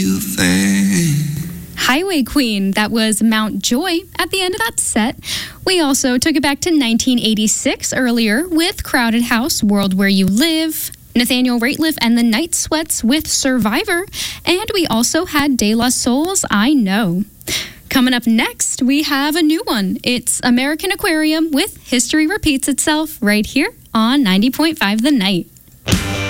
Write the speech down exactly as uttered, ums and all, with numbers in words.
Highway Queen, that was Mount Joy at the end of that set. We also took it back to nineteen eighty-six earlier with Crowded House, World Where You Live, Nathaniel Rateliff and the Night Sweats with Survivor, and we also had De La Soul's I Know. Coming up next, we have a new one. It's American Aquarium with History Repeats Itself right here on ninety point five The Night.